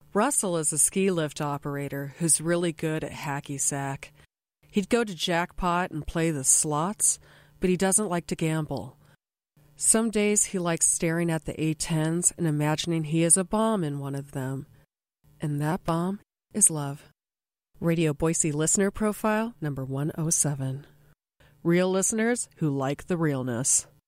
Russell is a ski lift operator who's really good at hacky sack. He'd go to Jackpot and play the slots, but he doesn't like to gamble. Some days he likes staring at the A10s and imagining he is a bomb in one of them. And that bomb is love. Radio Boise listener profile number 107. Real listeners who like the realness.